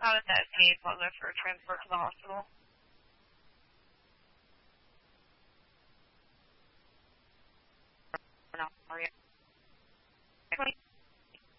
How does that pay Butler for transport to the hospital? No,